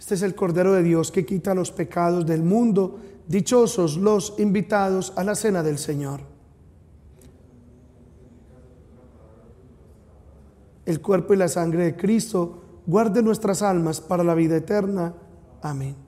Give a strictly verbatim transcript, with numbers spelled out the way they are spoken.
Este es el Cordero de Dios que quita los pecados del mundo. Dichosos los invitados a la cena del Señor. El cuerpo y la sangre de Cristo guarden nuestras almas para la vida eterna. Amén.